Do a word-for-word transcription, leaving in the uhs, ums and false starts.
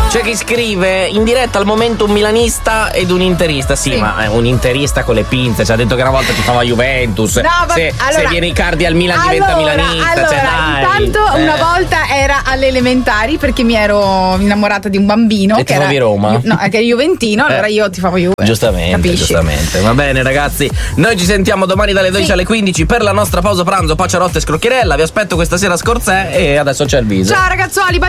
C'è chi scrive in diretta al momento un milanista ed un interista. Sì, sì. ma è un interista con le pinze. Ci ha detto che una volta ti fava Juventus. No, va, se, allora, se viene Icardi al Milan allora, diventa milanista. Allora, cioè, dai. intanto eh. una volta era alle elementari perché mi ero innamorata di un bambino e che tifavi era Roma. No, che è juventino, allora eh. io tifavo Juve. Giustamente, capisci? giustamente. Va bene, ragazzi. Noi ci sentiamo domani dalle dodici sì. alle quindici per la nostra pausa pranzo, Paciarotta e Scrocchierella. Vi aspetto questa sera a Scorzè e adesso c'è il viso. Ciao ragazzuoli,